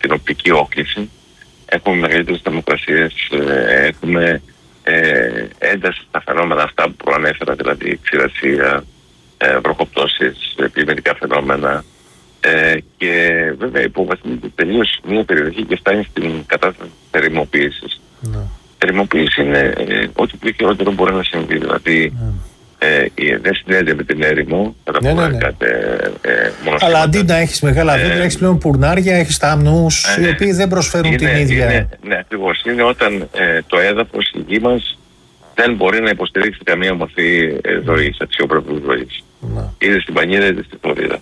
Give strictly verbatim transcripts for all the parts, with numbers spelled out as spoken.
την οπτική όκληση, έχουμε μεγαλύτερες θερμοκρασίες, ε, έχουμε ε, ένταση στα φαινόμενα αυτά που προανέφερα, δηλαδή ξηρασία, ε, βροχοπτώσεις, κλιματικά φαινόμενα, ε, και βέβαια υποβαθμίζεται τελείως μια περιοχή και φτάνει στην κατάσταση θερμοποίησης. Ναι. Θερμοποίηση είναι ε, ό,τι πιο χειρότερο μπορεί να συμβεί, δηλαδή ναι. Ε, δεν συνέδεται με την έρημο. Ναι, ναι, ναι. Κάτι, ε, αλλά αντί να έχεις μεγάλα δέντρα, ε, έχεις πλέον πουρνάρια, έχεις ταμνούς, ε, οι οποίοι δεν προσφέρουν είναι, την ίδια. Είναι, ναι, ακριβώς. Είναι όταν ε, το έδαφος, η γη μας, δεν μπορεί να υποστηρίξει καμία μορφή ε, ζωής, αξιοπρεπούς ζωής. Είτε στην Πανίδα είτε στην Φλωρίδα.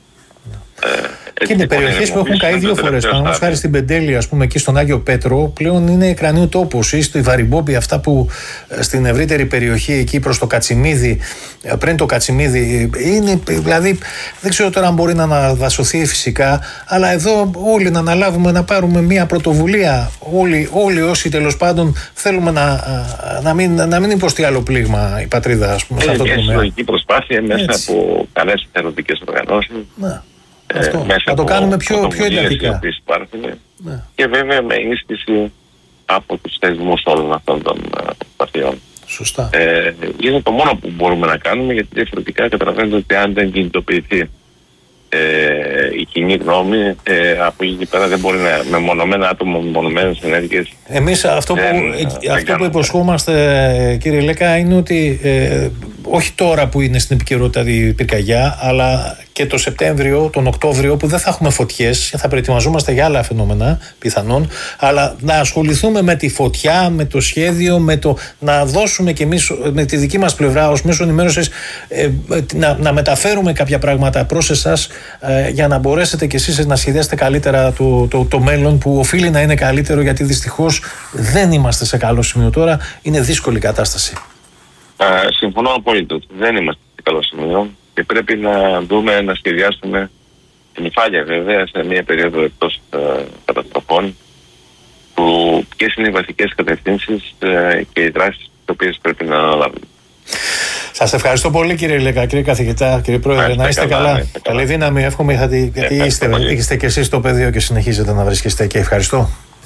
Ε, και είναι περιοχές που έχουν καεί δύο φορές. Παραδείγματος χάρη στην Πεντέλη, ας πούμε, εκεί στον Άγιο Πέτρο, πλέον είναι κρανίου τόπος. Ή στη Βαριμπόμπη, αυτά που στην ευρύτερη περιοχή, εκεί προς το Κατσιμίδι, πριν το Κατσιμίδι, είναι, δηλαδή, δεν ξέρω τώρα αν μπορεί να αναδασωθεί φυσικά, αλλά εδώ όλοι να αναλάβουμε, να πάρουμε μια πρωτοβουλία. Όλοι, όλοι όσοι τέλος πάντων θέλουμε να, να, μην, να μην υποστεί άλλο πλήγμα η πατρίδα, ας πούμε, σε αυτό το τομέα. Είναι μια συλλογική προσπάθεια μέσα έτσι. Από καλές εθελοντικές οργανώσεις. Να. Αυτό. Ε, θα το κάνουμε πιο, πιο εντατικά. Ναι. Και βέβαια με ενίσχυση από τους θεσμούς όλων αυτών των προσπαθειών. Σωστά. Ε, είναι το μόνο που μπορούμε να κάνουμε, γιατί διαφορετικά καταλαβαίνετε ότι αν δεν κινητοποιηθεί ε, η κοινή γνώμη, ε, από εκεί πέρα δεν μπορεί να, με μονομένα άτομα, με μονομένες ενέργειες. Εμείς αυτό, δεν, που, δεν αυτό που υποσχόμαστε, κύριε Λέκα, είναι ότι ε, όχι τώρα που είναι στην επικαιρότητα η πυρκαγιά, αλλά και το Σεπτέμβριο, τον Οκτώβριο, που δεν θα έχουμε φωτιές, θα προετοιμαζόμαστε για άλλα φαινόμενα πιθανόν, αλλά να ασχοληθούμε με τη φωτιά, με το σχέδιο, με το να δώσουμε κι εμείς με τη δική μας πλευρά ως μέσο ενημέρωσης, ε, να, να μεταφέρουμε κάποια πράγματα προς εσάς, ε, για να μπορέσετε κι εσείς να σχεδιάσετε καλύτερα το, το, το μέλλον, που οφείλει να είναι καλύτερο, γιατί δυστυχώς δεν είμαστε σε καλό σημείο τώρα, είναι δύσκολη η κατάσταση. Α, συμφωνώ απόλυτο. Δεν είμαστε σε καλό σημείο και πρέπει να δούμε, να σχεδιάσουμε νυφάλια βέβαια σε μια περίοδο εκτός ε, καταστροφών, που ποιες είναι οι βασικές κατευθύνσεις ε, και οι δράσεις τις οποίες πρέπει να αναλάβουμε. Σας ευχαριστώ πολύ, κύριε Λέκα, κύριε καθηγητά, κύριε Πρόεδρε. Να είστε καλά. καλά. Καλή δύναμη, εύχομαι, γιατί, γιατί είστε, είστε και εσείς στο πεδίο και συνεχίζετε να βρίσκεστε εκεί. Ευχαριστώ.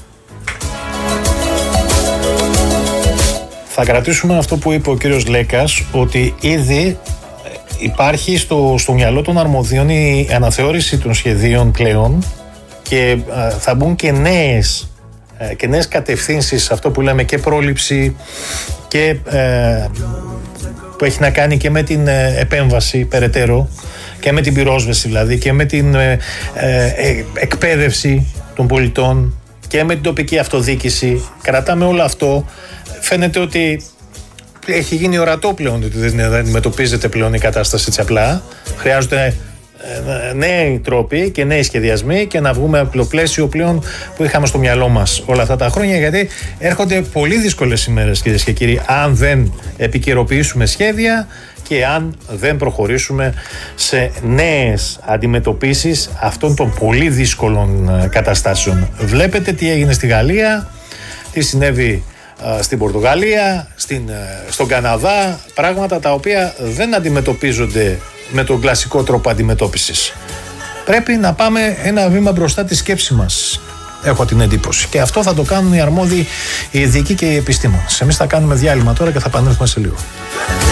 Θα κρατήσουμε αυτό που είπε ο κύριος Λέκας, ότι ήδη υπάρχει στο, στο μυαλό των αρμοδίων η αναθεώρηση των σχεδίων πλέον, και α, θα μπουν και νέες, α, και νέες κατευθύνσεις, αυτό που λέμε και πρόληψη και ε, που έχει να κάνει και με την ε, επέμβαση περαιτέρω και με την πυρόσβεση, δηλαδή, και με την ε, ε, εκπαίδευση των πολιτών και με την τοπική αυτοδιοίκηση. Κρατάμε όλο αυτό. Φαίνεται ότι έχει γίνει ορατό πλέον ότι δεν αντιμετωπίζεται πλέον η κατάσταση έτσι απλά. Χρειάζονται νέοι τρόποι και νέοι σχεδιασμοί, και να βγούμε από το πλαίσιο πλέον που είχαμε στο μυαλό μας όλα αυτά τα χρόνια, γιατί έρχονται πολύ δύσκολες ημέρες, κυρίες και κύριοι, αν δεν επικαιροποιήσουμε σχέδια και αν δεν προχωρήσουμε σε νέες αντιμετωπίσεις αυτών των πολύ δύσκολων καταστάσεων. Βλέπετε τι έγινε στη Γαλλία, τι συνέβη στην Πορτογαλία, στην, στον Καναδά, πράγματα τα οποία δεν αντιμετωπίζονται με τον κλασικό τρόπο αντιμετώπισης. Πρέπει να πάμε ένα βήμα μπροστά τη σκέψη μας, έχω την εντύπωση, και αυτό θα το κάνουν οι αρμόδιοι, οι ειδικοί και οι επιστήμονες. Εμείς θα κάνουμε διάλειμμα τώρα και θα επανέλθουμε σε λίγο.